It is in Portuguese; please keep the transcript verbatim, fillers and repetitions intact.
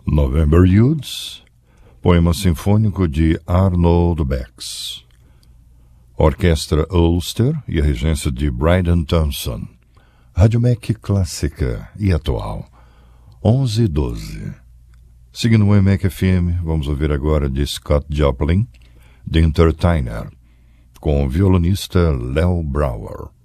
November Youths, poema sinfônico de Arnold Bax. Orquestra Ulster e a regência de Bryden Thompson. Rádio Mac clássica e atual. onze e doze. Seguindo o M A C F M, vamos ouvir agora de Scott Joplin, The Entertainer, com o violonista Leo Brouwer.